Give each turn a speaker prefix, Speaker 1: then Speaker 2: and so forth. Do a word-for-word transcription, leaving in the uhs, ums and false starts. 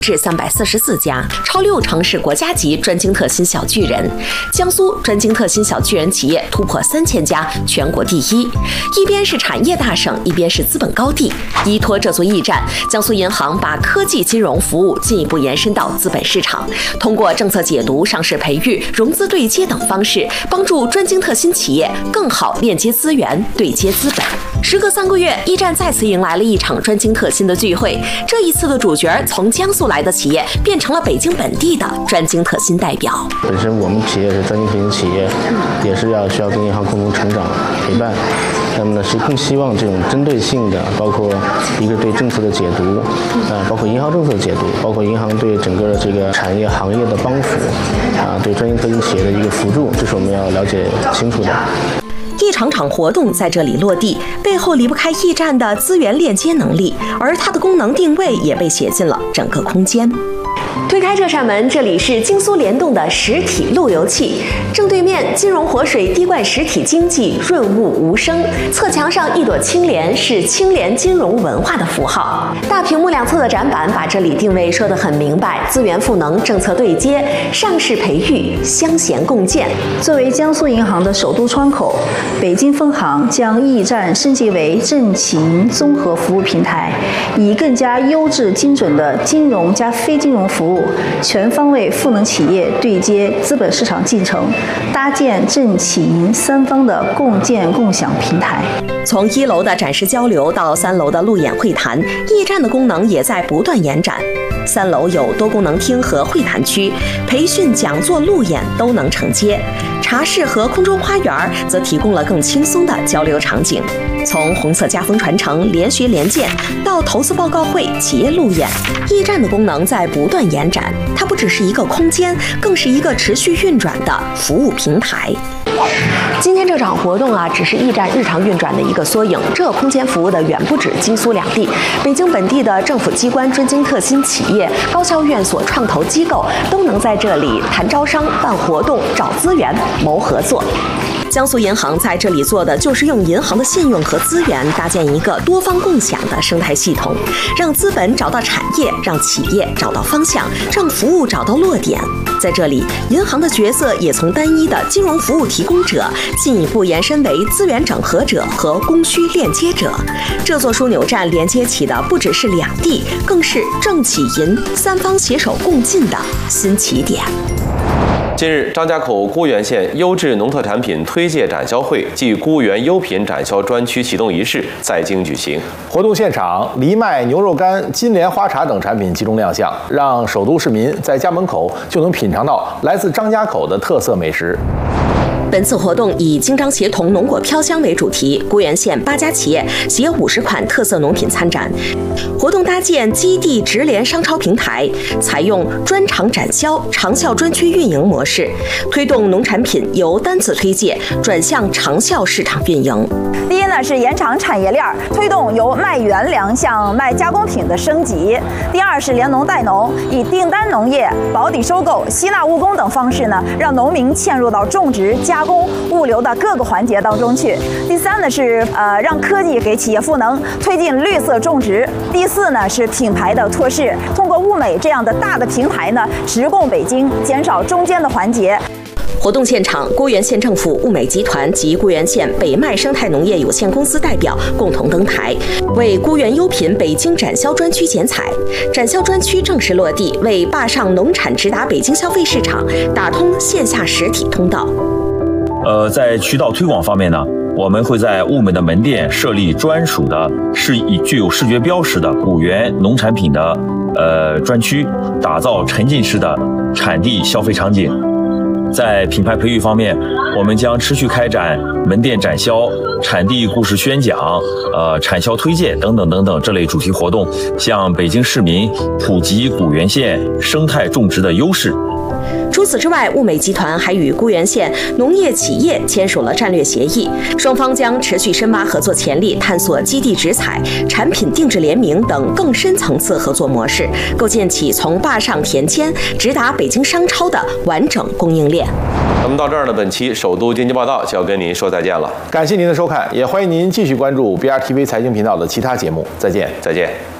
Speaker 1: 至三百四十四家，超六成是国家级专精特新小巨人。江苏专精特新小巨人企业突破三千家，全国第一。一边是产业大省，一边是资本高地。依托这座驿站，江苏银行把科技金融服务进一步延伸到资本市场，通过政策解读、上市培育、融资对接等方式，帮助专精特新企业更好链接资源、对接资本。时隔三个月，驿站再次迎来了一场专精特新的聚会。这一次的主角从江苏来的企业变成了北京本地的专精特新代表。
Speaker 2: 本身我们企业是专精特新企业，也是要需要跟银行共同成长陪伴。那么呢，是更希望这种针对性的，包括一个对政策的解读，啊，包括银行政策的解读，包括银行对整个的这个产业行业的帮扶，啊，对专精特新企业的一个辅助，这是我们要了解清楚的。
Speaker 1: 一场场活动在这里落地，背后离不开驿站的资源链接能力，而它的功能定位也被写进了整个空间。推开这扇门，这里是京苏联动的实体路由器，正对面金融活水滴灌实体经济，润物无声。侧墙上一朵青莲是青莲金融文化的符号。大屏幕两侧的展板把这里定位说得很明白：资源赋能、政策对接、上市培育、相衔共建。
Speaker 3: 作为江苏银行的首都窗口，北京分行将驿站升级为政企银综合服务平台，以更加优质精准的金融加非金融服务，全方位赋能企业对接资本市场进程，搭建政企银三方的共建共享平台。
Speaker 1: 从一楼的展示交流到三楼的路演会谈，驿站的功能也在不断延展。三楼有多功能厅和会谈区，培训、讲座、路演都能承接。茶室和空中花园则提供了更轻松的交流场景。从红色家风传承、联学联建到投资报告会、企业路演，驿站的功能在不断延展。它不只是一个空间，更是一个持续运转的服务平台。今天这场活动啊，只是驿站日常运转的一个缩影。这空间服务的远不止京苏两地，北京本地的政府机关、专精特新企业、高校院所、创投机构都能在这里谈招商、办活动、找资源、谋合作。江苏银行在这里做的就是用银行的信用和资源搭建一个多方共享的生态系统，让资本找到产业，让企业找到方向，让服务找到落点。在这里，银行的角色也从单一的金融服务提供者进一步延伸为资源整合者和供需链接者。这座枢纽站连接起的不只是两地，更是政企银三方携手共进的新起点。
Speaker 4: 近日，张家口沽源县优质农特产品推介展销会暨沽源优品展销专区启动仪式在京举行。
Speaker 5: 活动现场，藜麦、牛肉干、金莲花茶等产品集中亮相，让首都市民在家门口就能品尝到来自张家口的特色美食。
Speaker 1: 本次活动以京张协同农果飘香为主题，沽源县八家企业携五十款特色农品参展。活动搭建基地直连商超平台，采用专场展销、长效专区运营模式，推动农产品由单次推介转向长效市场运营。
Speaker 6: 第一呢是延长产业链，推动由卖原粮向卖加工品的升级；第二是联农带农，以订单农业、保底收购、吸纳务工等方式呢，让农民嵌入到种植、加工、物流的各个环节当中去。第三呢是呃让科技给企业赋能，推进绿色种植。第四呢是品牌的拓市，通过物美这样的大的平台呢，直供北京，减少中间的环节。
Speaker 1: 活动现场，沽源县政府、物美集团及沽源县北麦生态农业有限公司代表共同登台，为沽源优品北京展销专区剪彩。展销专区正式落地，为坝上农产直达北京消费市场打通线下实体通道。
Speaker 7: 呃，在渠道推广方面呢，我们会在物美的门店设立专属的是以具有视觉标识的古源农产品的呃专区，打造沉浸式的产地消费场景。在品牌培育方面，我们将持续开展门店展销、产地故事宣讲、呃产销推介等等等等这类主题活动，向北京市民普及古源县生态种植的优势。
Speaker 1: 除此之外，物美集团还与沽源县农业企业签署了战略协议，双方将持续深挖合作潜力，探索基地直采、产品定制联名等更深层次合作模式，构建起从坝上田间直达北京商超的完整供应链。
Speaker 4: 那么到这儿呢，本期首都经济报道就要跟您说再见了。
Speaker 5: 感谢您的收看，也欢迎您继续关注 B R T V 财经频道的其他节目。再见，
Speaker 4: 再见。